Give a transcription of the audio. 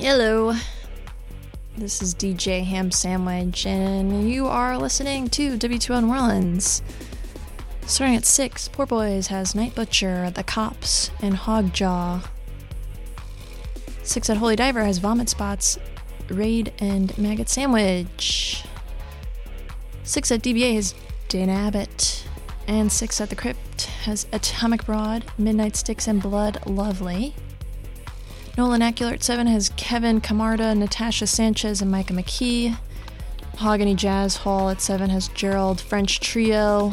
Hello, this is DJ Ham Sandwich, and you are listening to W2O New Orleans. Starting at 6, Poor Boys has Night Butcher, The Cops, and Hogjaw. 6 at Holy Diver has Vomit Spots, Raid, and Maggot Sandwich. 6 at DBA has Dana Abbott. And 6 at The Crypt has Atomic Broad, Midnight Sticks, and Blood Lovely. Nolan Acular at 7 has Kevin Camarda, Natasha Sanchez, and Micah McKee. Mahogany Jazz Hall at 7 has Gerald French Trio,